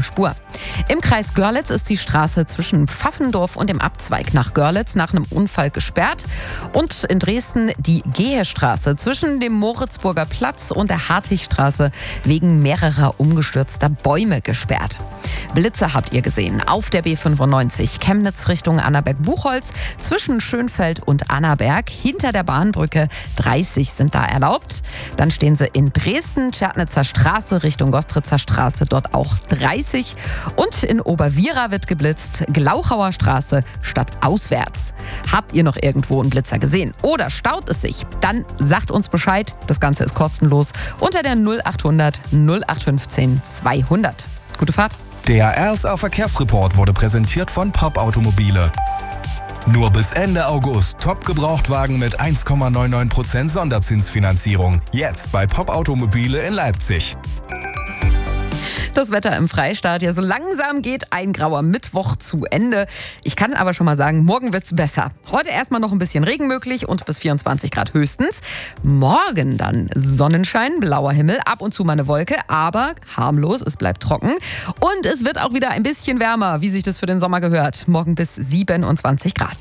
ohne Spur. Im Kreis Görlitz ist die Straße zwischen Pfaffendorf und dem Abzweig nach Görlitz nach einem Unfall gesperrt. Und in Dresden die Gehestraße zwischen dem Moritzburger Platz und der Hartigstraße wegen mehrerer umgestürzter Bäume gesperrt. Blitze habt ihr gesehen auf der B95 Chemnitz Richtung Annaberg-Buchholz zwischen Schönfeld und Annaberg. Hinter der Bahnbrücke 30 sind da erlaubt. Dann stehen sie in Dresden, Tschernitzer Straße Richtung Gostritzer Straße, dort auch 30. Und in Oberwiera wird geblitzt, Glauchauer Straße stadtauswärts. Habt ihr noch irgendwo einen Blitzer gesehen oder staut es sich? Dann sagt uns Bescheid. Das Ganze ist kostenlos unter der 0800 0815 200. Gute Fahrt. Der RSA Verkehrsreport wurde präsentiert von Popp Automobile. Nur bis Ende August Top-Gebrauchtwagen mit 1,99% Sonderzinsfinanzierung. Jetzt bei Popp Automobile in Leipzig. Das Wetter im Freistaat, ja, so langsam geht ein grauer Mittwoch zu Ende. Ich kann aber schon mal sagen, morgen wird's besser. Heute erstmal noch ein bisschen Regen möglich und bis 24 Grad höchstens. Morgen dann Sonnenschein, blauer Himmel, ab und zu mal eine Wolke, aber harmlos, es bleibt trocken. Und es wird auch wieder ein bisschen wärmer, wie sich das für den Sommer gehört. Morgen bis 27 Grad.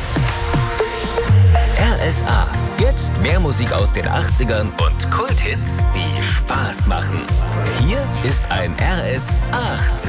RSA. Jetzt mehr Musik aus den 80ern und Kulthits, die Spaß machen. Hier ist ein RS 8.